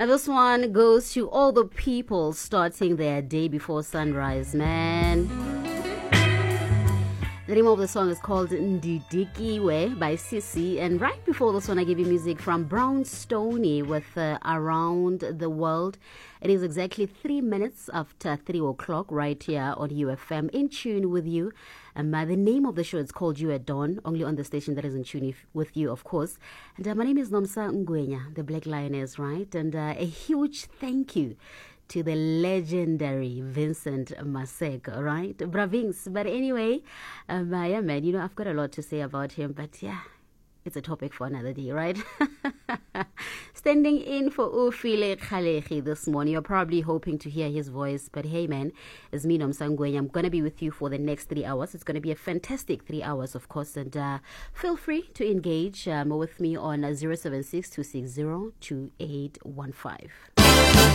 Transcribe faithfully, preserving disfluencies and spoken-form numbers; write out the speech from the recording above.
Now this one goes to all the people starting their day before sunrise, man. The name of the song is called Ndidikiwe by Sissy. And right before this one, I gave you music from Brown Stoney with uh, Around the World. It is exactly three minutes after three o'clock right here on U F M, in tune with you. Um, uh, the name of the show is called You at Dawn, only on the station that is in tune if, with you, of course. And uh, my name is Nomsa Ngwenya, the Black Lioness, right? And uh, a huge thank you to the legendary Vincent Maseko, right? Bravings. But anyway, um, uh, yeah, man, you know, I've got a lot to say about him, but yeah, it's a topic for another day, right? Standing in for Ufile Khalechi this morning. You're probably hoping to hear his voice, but hey, man, it's me, Nomsa Ngwenya. I'm going to be with you for the next three hours. It's going to be a fantastic three hours, of course, and uh, feel free to engage um, with me on uh, zero seven six two six zero two eight one five.